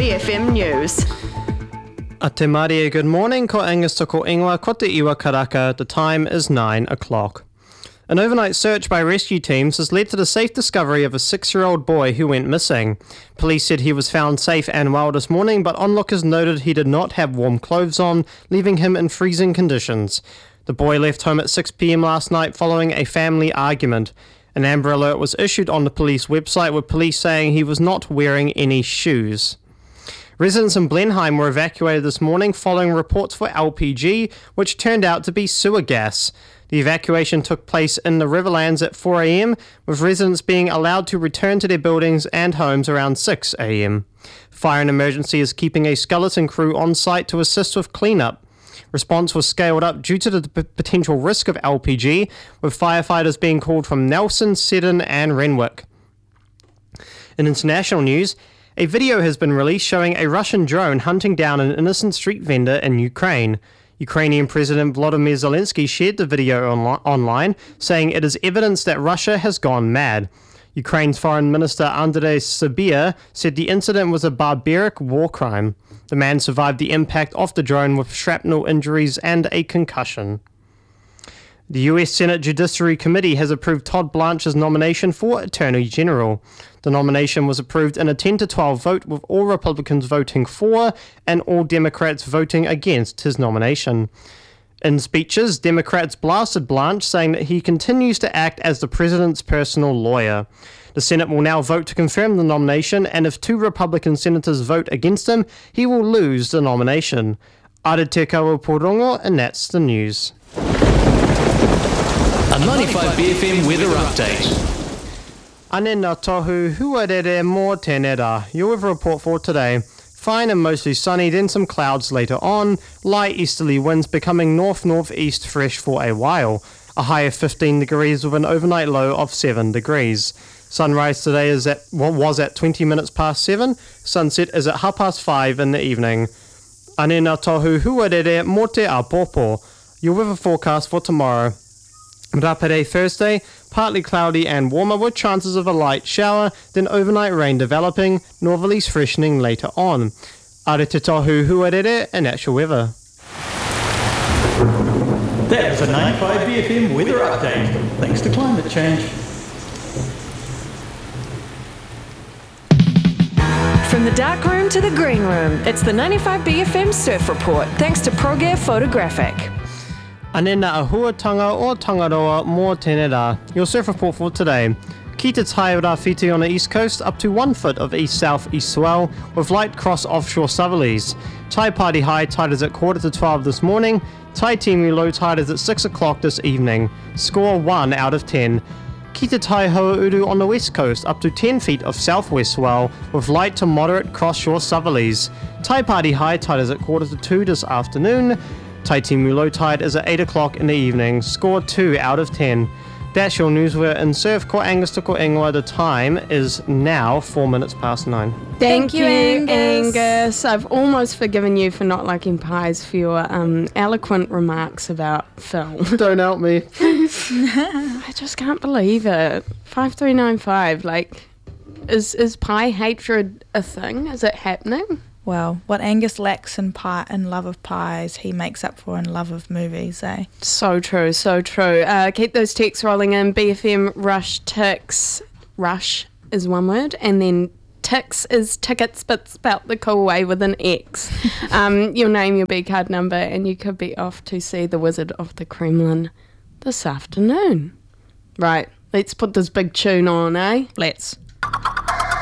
BFM News. A te Maria, good morning. Ko Angus toko ingoa, ko te iwa karaka. The time is 9 o'clock. An overnight search by rescue teams has led to the safe discovery of a 6-year-old boy who went missing. Police said he was found safe and well this morning, but onlookers noted he did not have warm clothes on, leaving him in freezing conditions. The boy left home at 6 p.m. last night following a family argument. An Amber Alert was issued on the police website, with police saying he was not wearing any shoes. Residents in Blenheim were evacuated this morning following reports for LPG, which turned out to be sewer gas. The evacuation took place in the Riverlands at 4 a.m, with residents being allowed to return to their buildings and homes around 6 a.m. Fire and Emergency is keeping a skeleton crew on site to assist with cleanup. Response was scaled up due to the potential risk of LPG, with firefighters being called from Nelson, Seddon and Renwick. In international news, a video has been released showing a Russian drone hunting down an innocent street vendor in Ukraine. Ukrainian President Volodymyr Zelensky shared the video online, saying it is evidence that Russia has gone mad. Ukraine's Foreign Minister Andrei Sybiha said the incident was a barbaric war crime. The man survived the impact of the drone with shrapnel injuries and a concussion. The US Senate Judiciary Committee has approved Todd Blanche's nomination for Attorney General. The nomination was approved in a 10-12 vote, with all Republicans voting for and all Democrats voting against his nomination. In speeches, Democrats blasted Blanche, saying that he continues to act as the president's personal lawyer. The Senate will now vote to confirm the nomination, and if 2 Republican senators vote against him, he will lose the nomination. Are te kaua porongo, and that's the news. A 95 BFM weather update. Ane ngā tohu huarere mō tēnei rā. Your weather report for today. Fine and mostly sunny, then some clouds later on. Light easterly winds becoming north-northeast fresh for a while. A high of 15 degrees with an overnight low of 7 degrees. Sunrise today was at 20 minutes past 7. Sunset is at 5:30 in the evening. Ane ngā tohu huarere mō te apopo. Your weather forecast for tomorrow. Rapere Thursday, partly cloudy and warmer with chances of a light shower, then overnight rain developing, northerlies freshening later on. Are te tohu huarere, and that's your weather. That was a 95 BFM weather update, thanks to climate change. From the dark room to the green room, it's the 95 BFM Surf Report, thanks to ProGear Photographic. Anena ahuatanga o Tangaroa mō tēnei rā. Your surf report for today. Ki te tai rāwhiti on the east coast, up to 1 foot of east-south-east swell, with light cross offshore southerlies. Tai Party high tide is at 11:45 this morning. Tai Timu low tide is at 6 o'clock this evening. Score 1 out of 10. Ki te tai Hoa Uru on the west coast, up to 10 feet of southwest swell, with light to moderate cross-shore southerlies. Tai Party high tide is at 1:45 this afternoon. Tai Timu low tide is at 8 o'clock in the evening. Score 2 out of 10. That's your news. We're in surf. Ko Angus toko ingoa. The time is now 4 minutes past 9. Thank you, Angus. I've almost forgiven you for not liking pies for your eloquent remarks about film. Don't help me. I just can't believe it. 5395. Like, is pie hatred a thing? Is it happening? Well, what Angus lacks in love of pies, he makes up for in love of movies, eh? So true, so true. Keep those texts rolling in. BFM Rush Tix. Rush is one word, and then Tix is tickets, but spelt the cool way with an X. Your name, your B card number, and you could be off to see The Wizard of the Kremlin this afternoon. Right, let's put this big tune on, eh? Let's.